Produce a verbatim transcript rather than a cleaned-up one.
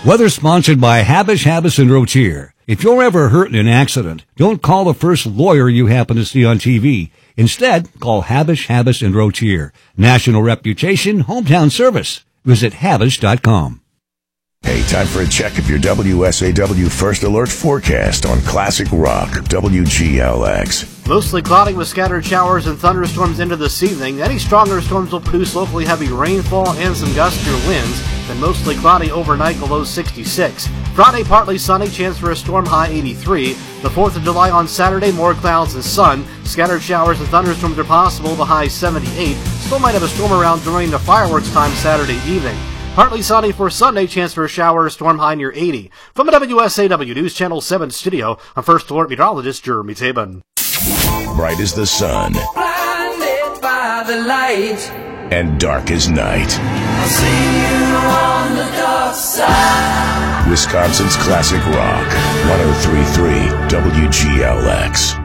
Weather sponsored by Habish, Habis, and Rotier. If you're ever hurt in an accident, don't call the first lawyer you happen to see on T V. Instead, call Habish, Habis, and Rotier. National reputation, hometown service. Visit Habish dot com. Hey, time for a check of your W S A W First Alert forecast on Classic Rock, W G L X. Mostly cloudy with scattered showers and thunderstorms into this evening. Any stronger storms will produce locally heavy rainfall and some gustier winds. Then mostly cloudy overnight, below sixty-six. Friday, partly sunny, chance for a storm, high eighty-three. The fourth of July on Saturday, more clouds and sun. Scattered showers and thunderstorms are possible, the high seventy-eight. Still might have a storm around during the fireworks time Saturday evening. Partly sunny for Sunday, chance for a shower, storm high near eighty. From a W S A W News Channel seven studio, I'm First Alert Meteorologist Jeremy Tabin. Bright as the sun. Blinded by the light. And dark as night. I'll see you on the dark side. Wisconsin's Classic Rock, one oh three point three W G L X.